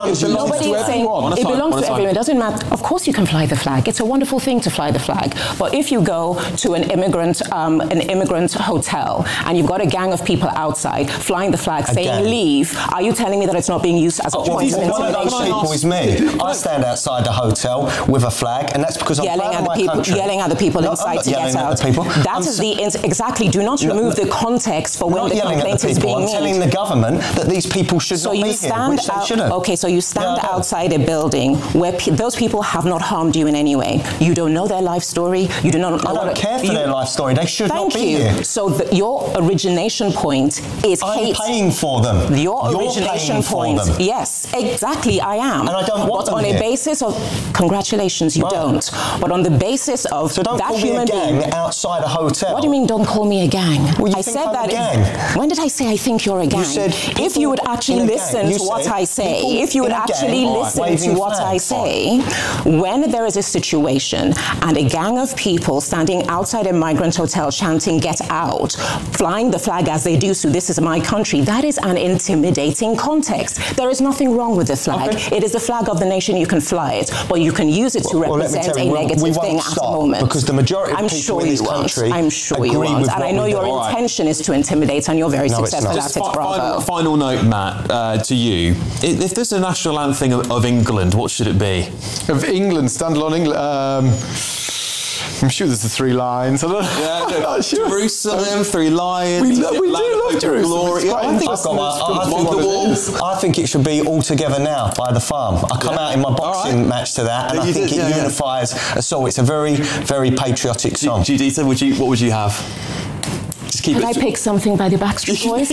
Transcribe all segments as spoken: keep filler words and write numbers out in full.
It belongs Nobody to is saying everyone. it belongs to everyone. It doesn't matter. Of course, you can fly the flag. It's a wonderful thing to fly the flag. But if you go to an immigrant, um, an immigrant hotel, and you've got a gang of people outside flying the flag, saying gang. leave, are you telling me that it's not being used as a Oh, point of one of those intimidation? people is me. I stand outside the hotel with a flag, and that's because I'm Yelling proud at of the my people, country. yelling at the people No, I'm inside not to get yelling at out. the people. That I'm is sa- the ins- exactly. Do not No, remove no. the context for I'm when not the yelling at complaint the is people. being I'm telling made. the government that these people should So not you be here, stand which they out, shouldn't. okay, so you stand Yeah, I know. outside a building where pe- those people have not harmed you in any way. You don't know their life story. You do not know I don't what care for you- their life story. They should Thank not be you. here. So the, your origination point is I'm hate. paying for them. Your You're origination paying for point, them. yes, exactly, I am. And I don't want But them on here. a basis of, congratulations, you Right. don't. But on the basis of So don't that call me a human gang being. outside a hotel. What do you mean, don't call me a gang? Well, you I think said I'm a that. gang. When did I say I think you're a gang? said if people you would actually in a gang. listen You to what said I say, people if you would in a gang actually are listen to waving what I flags. say, when there is a situation and a gang of people standing outside a migrant hotel chanting, "Get out," flying the flag as they do, so this is my country, that is an intimidating context. There is nothing wrong with the flag. Okay. It is the flag of the nation, you can fly it, but you can use it to Well, let me represent tell you, a we- negative we won't thing at stop, a moment. because the majority of I'm people sure in this you won't. country I'm sure you agree won't. with And what I know we your do. All right. intention is to intimidate, and you're very No, it's successful not. at Just it. fi- Bravo. final, final note, Matt, uh, to you. If, if there's a national anthem of, of England, what should it be? Of England, standalone England. Um, I'm sure there's the three lines. I don't know. Yeah, I'm not sure. Jerusalem, Three Lions. We lo- we do Land of love Hope, Jerusalem. Glory. It's Yeah, quite I think I've got one. I, I, it's think, on the wall. I think it should be All Together Now by The Farm. I come out in my boxing right. match to that, and Yeah, I you think did, it yeah, yeah. unifies us all. It's a very, very patriotic song. Judita, would you, what would you have? Just keep Can it. I pick something by the Backstreet Boys?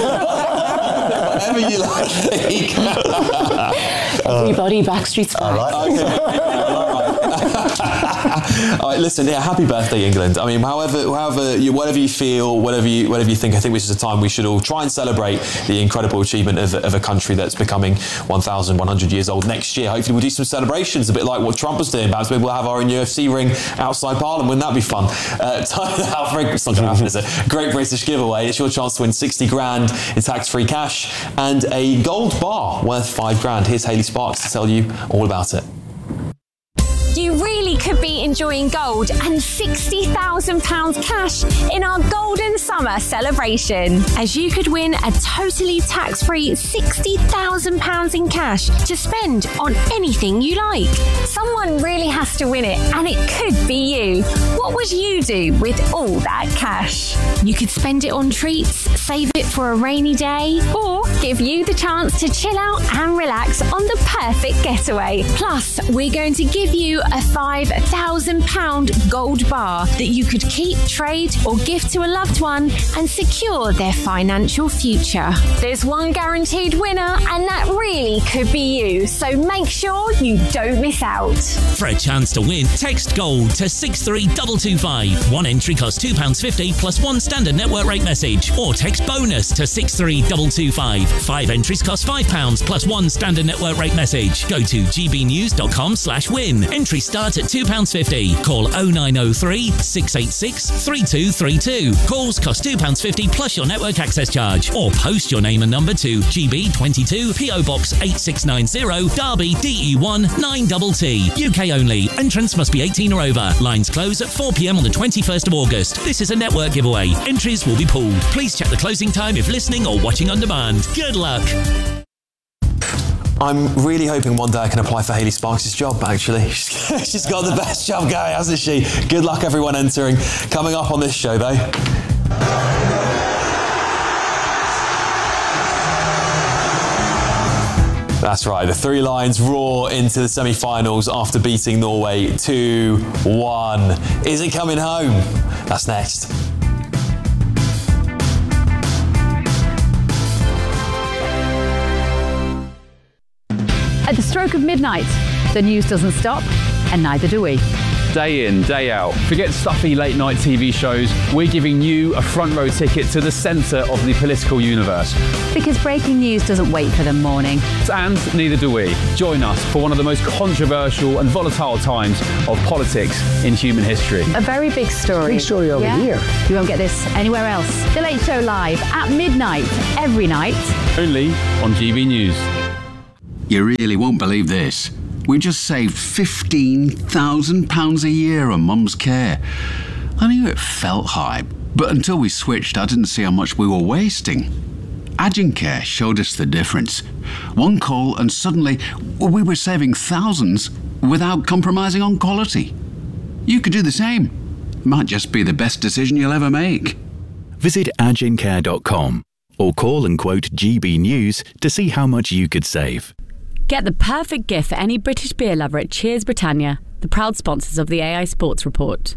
Whatever you like. Everybody, Backstreet's back. All right. All right, listen. Yeah, happy birthday, England. I mean, however, however, you, whatever you feel, whatever you, whatever you think, I think this is a time we should all try and celebrate the incredible achievement of, of a country that's becoming one thousand one hundred years old next year. Hopefully, we'll do some celebrations, a bit like what Trump was doing. Perhaps maybe we'll have our own U F C ring outside Parliament. Wouldn't that be fun? Uh, time now for it's not going to happen, is it? Great British giveaway. It's your chance to win sixty grand in tax-free cash and a gold bar worth five grand. Here's Hayley Sparks to tell you all about it. You really could be enjoying gold and sixty thousand pounds cash in our Golden Summer celebration, as you could win a totally tax-free sixty thousand pounds in cash to spend on anything you like. Someone really has to win it, and it could be you. What would you do with all that cash? You could spend it on treats, save it for a rainy day, or give you the chance to chill out and relax on the perfect getaway. Plus, we're going to give you a five thousand pounds gold bar that you could keep, trade, or gift to a loved one and secure their financial future. There's one guaranteed winner, and that really could be you, so make sure you don't miss out. For a chance to win, text GOLD to six three two two five. One entry costs two pounds fifty plus one standard network rate message. Or text BONUS to six three two two five. Five entries cost five pounds plus one standard network rate message. Go to gbnews.com slash win. Entry start at two pounds fifty. Call oh nine oh three, six eight six, three two three two. Calls cost two pounds fifty plus your network access charge. Or post your name and number to G B twenty-two, P O Box eight six nine zero, Derby, D E one nine T T. U K only. Entrance must be eighteen or over. Lines close at four p m on the twenty-first of August. This is a network giveaway. Entries will be pulled. Please check the closing time if listening or watching on demand. Good luck. I'm really hoping one day I can apply for Hayley Sparks' job, actually. She's got the best job going, hasn't she? Good luck, everyone entering. Coming up on this show, though. That's right, the Three Lions roar into the semi-finals after beating Norway two one. Is it coming home? That's next. At the stroke of midnight, the news doesn't stop, and neither do we. Day in, day out. Forget stuffy late night T V shows. We're giving you a front row ticket to the centre of the political universe. Because breaking news doesn't wait for the morning. And neither do we. Join us for one of the most controversial and volatile times of politics in human history. A very big story. Big story over yeah? here. You won't get this anywhere else. The Late Show live at midnight, every night. Only on G B News. You really won't believe this. We just saved fifteen thousand pounds a year on Mum's care. I knew it felt high, but until we switched, I didn't see how much we were wasting. Agencare showed us the difference. One call and suddenly we were saving thousands without compromising on quality. You could do the same. Might just be the best decision you'll ever make. Visit agencare dot com or call and quote G B News to see how much you could save. Get the perfect gift for any British beer lover at Cheers Britannia, the proud sponsors of the A I Sports Report.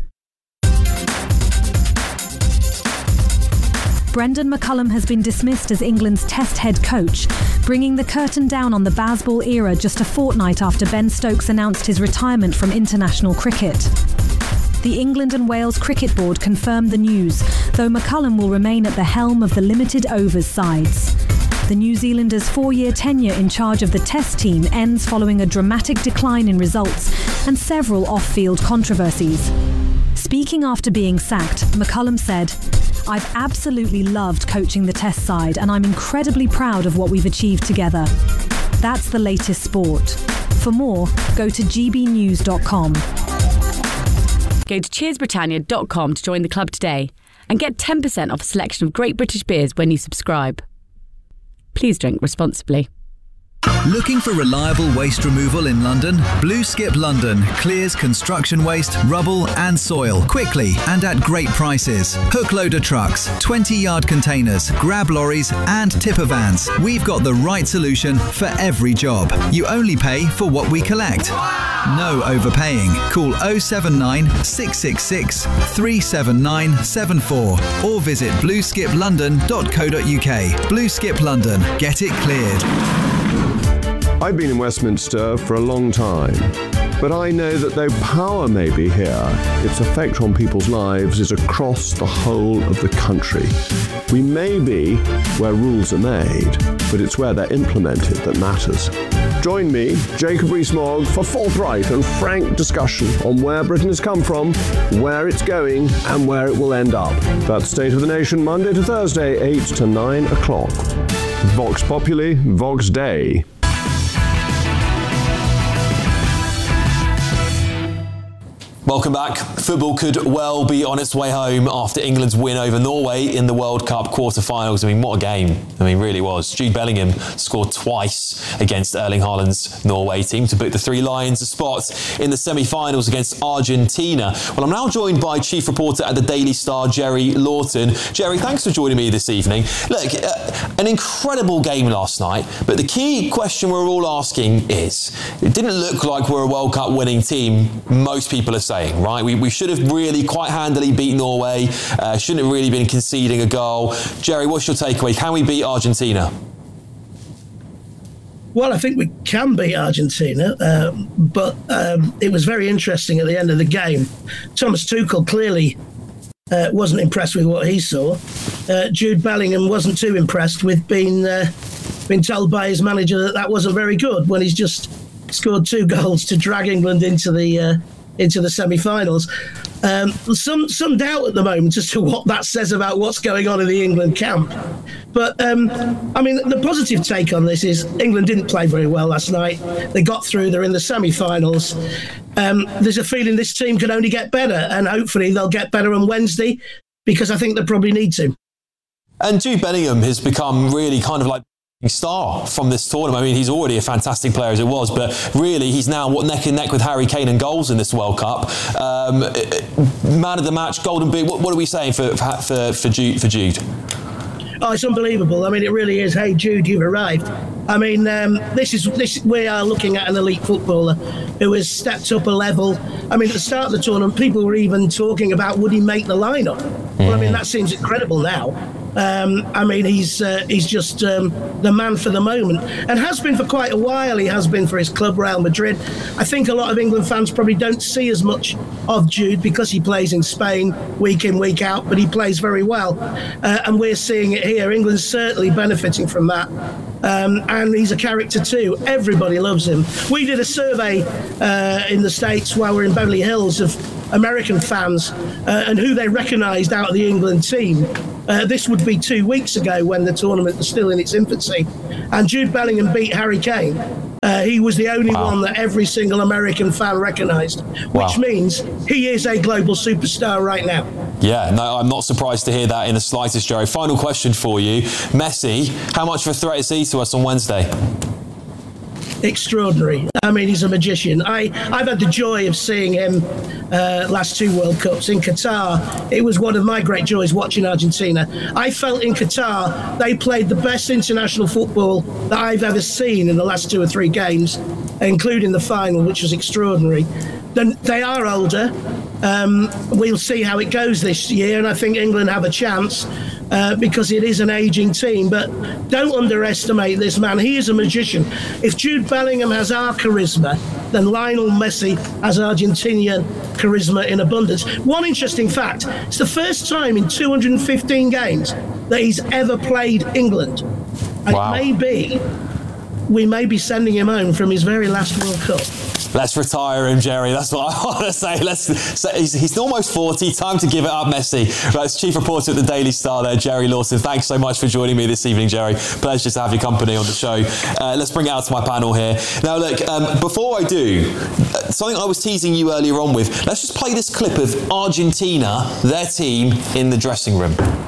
Brendan McCullum has been dismissed as England's Test head coach, bringing the curtain down on the Bazball era just a fortnight after Ben Stokes announced his retirement from international cricket. The England and Wales Cricket Board confirmed the news, though McCullum will remain at the helm of the limited overs sides. The New Zealander's four-year tenure in charge of the Test team ends following a dramatic decline in results and several off-field controversies. Speaking after being sacked, McCullum said, "I've absolutely loved coaching the Test side and I'm incredibly proud of what we've achieved together. That's the latest sport. For more, go to g b news dot com. Go to cheers britannia dot com to join the club today and get ten percent off a selection of great British beers when you subscribe. Please drink responsibly. Looking for reliable waste removal in London? Blue Skip London clears construction waste, rubble and soil quickly and at great prices. Hook loader trucks, twenty yard containers, grab lorries and tipper vans. We've got the right solution for every job. You only pay for what we collect. No overpaying. Call oh seven nine, six six six, three seven nine seven four or visit blue skip london dot co dot u k. Blue Skip London. Get it cleared. I've been in Westminster for a long time, but I know that though power may be here, its effect on people's lives is across the whole of the country. We may be where rules are made, but it's where they're implemented that matters. Join me, Jacob Rees-Mogg, for forthright and frank discussion on where Britain has come from, where it's going, and where it will end up. That's State of the Nation, Monday to Thursday, eight to nine o'clock. Vox Populi, Vox Dei. Welcome back. Football could well be on its way home after England's win over Norway in the World Cup quarter-finals. I mean, what a game. I mean, really was. Jude Bellingham scored twice against Erling Haaland's Norway team to book the Three Lions a spot in the semi-finals against Argentina. Well, I'm now joined by Chief Reporter at the Daily Star, Jerry Lawton. Jerry, thanks for joining me this evening. Look, uh, an incredible game last night, but the key question we're all asking is, it didn't look like we're a World Cup winning team, most people are saying. Saying, right? We, we should have really quite handily beat Norway. Uh, shouldn't have really been conceding a goal. Jerry, what's your takeaway? Can we beat Argentina? Well, I think we can beat Argentina, uh, but um, it was very interesting at the end of the game. Thomas Tuchel clearly uh, wasn't impressed with what he saw. Uh, Jude Bellingham wasn't too impressed with being, uh, being told by his manager that that wasn't very good when he's just scored two goals to drag England into the uh, into the semi-finals. Um, some some doubt at the moment as to what that says about what's going on in the England camp. But, um, I mean, the positive take on this is England didn't play very well last night. They got through, they're in the semi-finals. Um, there's a feeling this team can only get better, and hopefully they'll get better on Wednesday, because I think they probably need to. And Jude Bellingham has become really kind of like star from this tournament. I mean, he's already a fantastic player as it was, but really he's now neck and neck with Harry Kane in goals in this World Cup. Um, man of the match, Golden Boot. What, what are we saying for for for Jude? For Jude? Oh, it's unbelievable. I mean, it really is. Hey, Jude, you've arrived. I mean, um, this is this. We are looking at an elite footballer who has stepped up a level. I mean, at the start of the tournament, people were even talking about would he make the lineup. Mm. Well, I mean, that seems incredible now. Um, I mean, he's uh, he's just um, the man for the moment, and has been for quite a while. He has been for his club, Real Madrid. I think a lot of England fans probably don't see as much of Jude because he plays in Spain week in, week out, but he plays very well. Uh, and we're seeing it here. England's certainly benefiting from that. Um, and he's a character too. Everybody loves him. We did a survey uh, in the States while we were in Beverly Hills of American fans uh, and who they recognised out of the England team. Uh, this would be two weeks ago when the tournament was still in its infancy. And Jude Bellingham beat Harry Kane. Uh, he was the only wow. one that every single American fan recognised, wow. which means he is a global superstar right now. Yeah, no, I'm not surprised to hear that in the slightest, Jerry. Final question for you. Messi, how much of a threat is he to us on Wednesday? Extraordinary. I mean, he's a magician. I, I've had the joy of seeing him uh, last two World Cups in Qatar. It was one of my great joys watching Argentina. I felt in Qatar they played the best international football that I've ever seen in the last two or three games, including the final, which was extraordinary. Then they are older. Um, we'll see how it goes this year, and I think England have a chance uh, because it is an ageing team. But don't underestimate this man. He is a magician. If Jude Bellingham has our charisma, then Lionel Messi has Argentinian charisma in abundance. One interesting fact, it's the first time in two hundred fifteen games that he's ever played England. And wow. it may be, we may be sending him home from his very last World Cup. Let's retire him, Jerry. That's what I want to say. Let's. say he's, he's almost forty. Time to give it up, Messi. That's Chief Reporter at the Daily Star there, Jerry Lawson. Thanks so much for joining me this evening, Jerry. Pleasure to have your company on the show. Uh, let's bring it out to my panel here. Now, look, um, before I do, something I was teasing you earlier on with, let's just play this clip of Argentina, their team, in the dressing room.